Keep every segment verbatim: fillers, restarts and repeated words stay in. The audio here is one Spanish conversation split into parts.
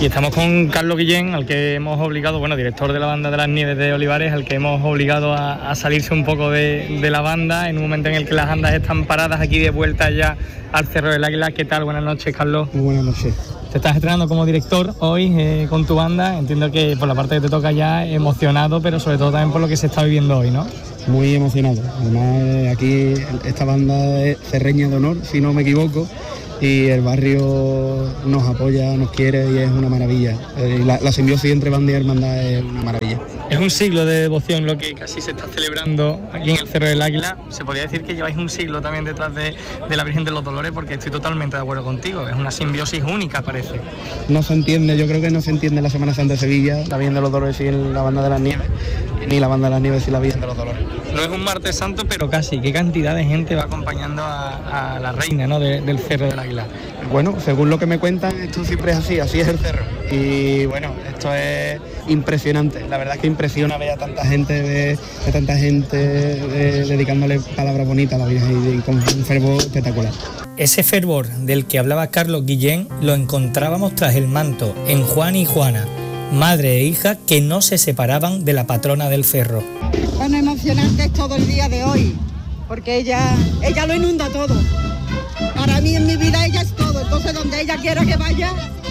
Y estamos con Carlos Guillén, al que hemos obligado, bueno, director de la banda de las Nieves de Olivares, al que hemos obligado a, a salirse un poco de, de la banda en un momento en el que las andas están paradas aquí de vuelta ya al Cerro del Águila. ¿Qué tal? Buenas noches, Carlos. Muy buenas noches. Te estás estrenando como director hoy eh, con tu banda. Entiendo que por la parte que te toca ya emocionado, pero sobre todo también por lo que se está viviendo hoy, ¿no? Muy emocionado. Además, aquí esta banda es cerreña de honor, si no me equivoco, y el barrio nos apoya, nos quiere y es una maravilla. La, la simbiosis entre banda y hermandad es una maravilla. Es un siglo de devoción lo que casi se está celebrando aquí en el Cerro del Águila. Se podría decir que lleváis un siglo también detrás de, de la Virgen de los Dolores, porque estoy totalmente de acuerdo contigo. Es una simbiosis única, parece. No se entiende, yo creo que no se entiende la Semana Santa de Sevilla, la Virgen de los Dolores sin la banda de las Nieves, ni la banda de las Nieves sin la Virgen de los Dolores. No es un martes santo, pero casi. ¿Qué cantidad de gente va acompañando a, a la reina, ¿no?, de, del Cerro del Águila? Bueno, según lo que me cuentan, esto siempre es así, así es el cerro. Y bueno, esto es impresionante. La verdad es que impresiona ver a tanta gente, ver a tanta gente de, dedicándole palabras bonitas a la Virgen y con un fervor espectacular. Ese fervor del que hablaba Carlos Guillén lo encontrábamos tras el manto en Juan y Juana, madre e hija que no se separaban de la patrona del cerro. Bueno, emocionante es todo el día de hoy, porque ella, ella lo inunda todo. Para mí en mi vida ella es todo, entonces donde ella quiera que vaya,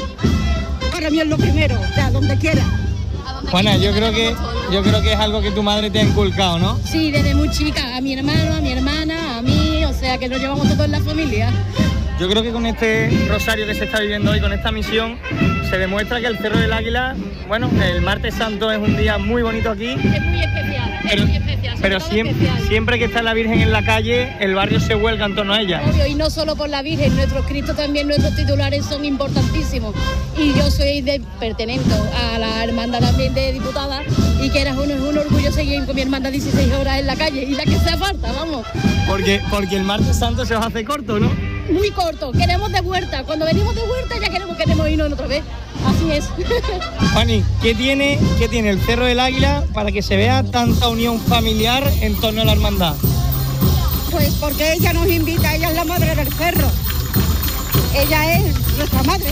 para mí es lo primero, o sea, donde quiera. Juana, yo creo que yo creo que es algo que tu madre te ha inculcado, ¿no? Sí, desde muy chica, a mi hermano, a mi hermana, a mí, o sea que lo llevamos todo en la familia. Yo creo que con este rosario que se está viviendo hoy, con esta misión, se demuestra que el Cerro del Águila, bueno, el martes santo es un día muy bonito aquí. Es muy especial, es pero, muy especial. Pero siempre, especial. siempre que está la Virgen en la calle, el barrio se vuelca en torno a ella. Obvio, y no solo por la Virgen, nuestros Cristos también, nuestros titulares son importantísimos. Y yo soy de pertenente a la hermandad también de diputadas, y que era un, un orgullo seguir con mi hermandad dieciséis horas en la calle, y la que sea falta, vamos. Porque, porque el martes santo se os hace corto, ¿no? Muy corto, queremos de vuelta. Cuando venimos de vuelta ya queremos, queremos irnos otra vez. Así es. Juani, ¿qué tiene, ¿qué tiene el Cerro del Águila para que se vea tanta unión familiar en torno a la hermandad? Pues porque ella nos invita, ella es la madre del cerro. Ella es nuestra madre.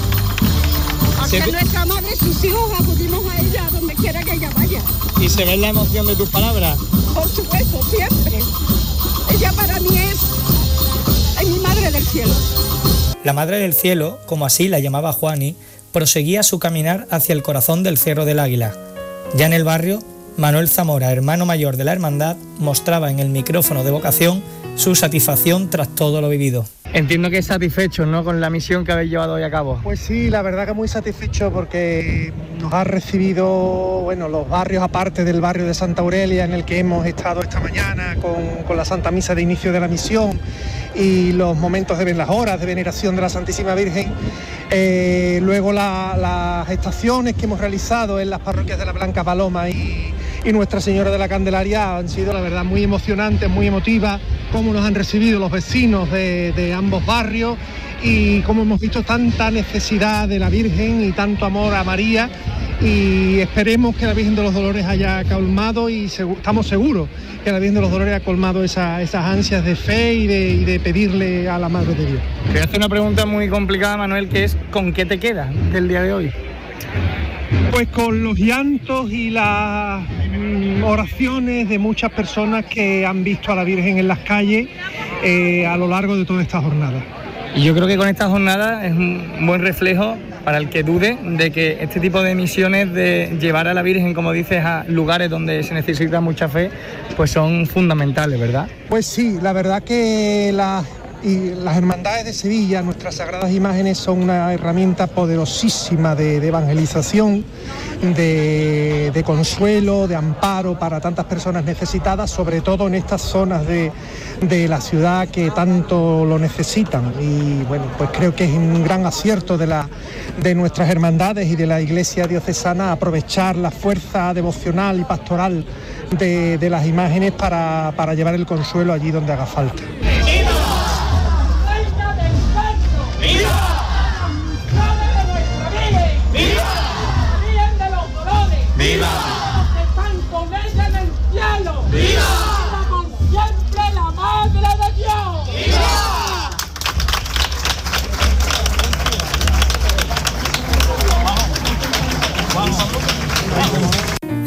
Al ser nuestra madre, sus hijos acudimos a ella donde quiera que ella vaya. ¿Y se ve la emoción de tus palabras? Por supuesto, siempre. Ella para mí es... es mi madre del cielo. La madre del cielo, como así la llamaba Juani, proseguía su caminar hacia el corazón del Cerro del Águila. Ya en el barrio, Manuel Zamora, hermano mayor de la hermandad, mostraba en el micrófono de vocación su satisfacción tras todo lo vivido. Entiendo que es satisfecho, ¿no?, con la misión que habéis llevado hoy a cabo. Pues sí, la verdad que muy satisfecho porque nos ha recibido, bueno, los barrios aparte del barrio de Santa Aurelia en el que hemos estado esta mañana con, con la Santa Misa de inicio de la misión y los momentos de las horas de veneración de la Santísima Virgen. Eh, luego la, las estaciones que hemos realizado en las parroquias de la Blanca Paloma y, y Nuestra Señora de la Candelaria han sido, la verdad, muy emocionantes, muy emotivas, cómo nos han recibido los vecinos de, de ambos barrios y cómo hemos visto tanta necesidad de la Virgen y tanto amor a María, y esperemos que la Virgen de los Dolores haya colmado, y segu- estamos seguros que la Virgen de los Dolores ha colmado esa, esas ansias de fe y de, y de pedirle a la Madre de Dios. Te voy a hacer una pregunta muy complicada, Manuel, que es ¿con qué te quedas del día de hoy? Pues con los llantos y las mm, oraciones de muchas personas que han visto a la Virgen en las calles eh, a lo largo de toda esta jornada. Y yo creo que con esta jornada es un buen reflejo para el que dude de que este tipo de misiones de llevar a la Virgen, como dices, a lugares donde se necesita mucha fe, pues son fundamentales, ¿verdad? Pues sí, la verdad que las, y las hermandades de Sevilla, nuestras sagradas imágenes, son una herramienta poderosísima de, de evangelización, de, de consuelo, de amparo para tantas personas necesitadas, sobre todo en estas zonas de, de la ciudad que tanto lo necesitan. Y bueno, pues creo que es un gran acierto de, la, de nuestras hermandades y de la Iglesia diocesana aprovechar la fuerza devocional y pastoral de, de las imágenes para, para llevar el consuelo allí donde haga falta. ¡Viva! ¡Los que están con ella en el cielo! ¡Viva! ¡Viva por siempre la Madre de Dios! ¡Viva!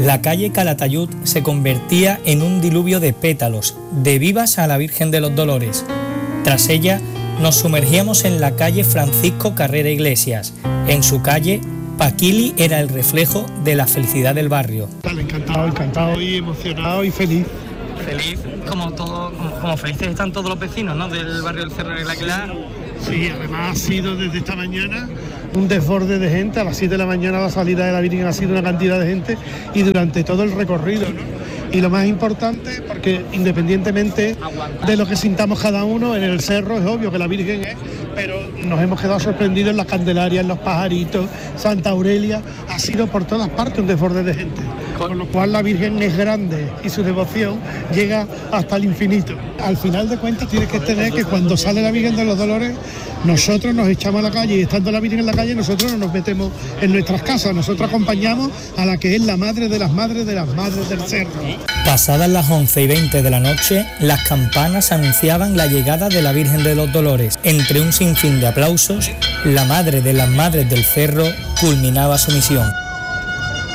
la calle Calatayud se convertía en un diluvio de pétalos, de vivas a la Virgen de los Dolores. Tras ella, nos sumergíamos en la calle Francisco Carrera Iglesias. En su calle, Paquili era el reflejo de la felicidad del barrio. Encantado, encantado y emocionado y feliz. Feliz, como, todo, como, como felices están todos los vecinos, ¿no?, del barrio del Cerro del Águila. Sí, además ha sido desde esta mañana un desborde de gente. A las siete de la mañana la salida de la Virgen ha sido una cantidad de gente y durante todo el recorrido, ¿no? Y lo más importante, porque independientemente de lo que sintamos cada uno, en el cerro es obvio que la Virgen es, pero nos hemos quedado sorprendidos en las Candelarias, en los pajaritos, Santa Aurelia, ha sido por todas partes un desborde de gente. Con lo cual la Virgen es grande y su devoción llega hasta el infinito. Al final de cuentas tienes que tener que cuando sale la Virgen de los Dolores, nosotros nos echamos a la calle y estando la Virgen en la calle, nosotros no nos metemos en nuestras casas, nosotros acompañamos a la que es la madre de las madres de las madres del cerro. Pasadas las once y veinte de la noche, las campanas anunciaban la llegada de la Virgen de los Dolores. Entre un sinfín de aplausos, la madre de las madres del cerro culminaba su misión.